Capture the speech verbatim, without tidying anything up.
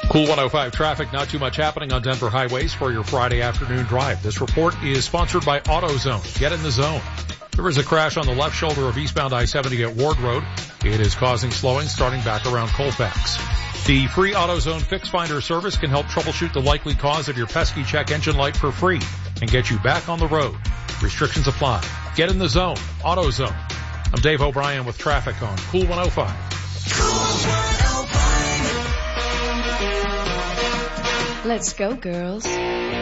Cool one oh five traffic, not too much happening on Denver highways for your Friday afternoon drive. This report is sponsored by AutoZone. Get in the zone. There was a crash on the left shoulder of eastbound I seventy at Ward Road. It is causing slowing starting back around Colfax. The free AutoZone Fix Finder service can help troubleshoot the likely cause of your pesky check engine light for free and get you back on the road. Restrictions apply. Get in the zone. AutoZone. I'm Dave O'Brien with traffic on Cool one oh five. Cool one oh five. Let's go, girls.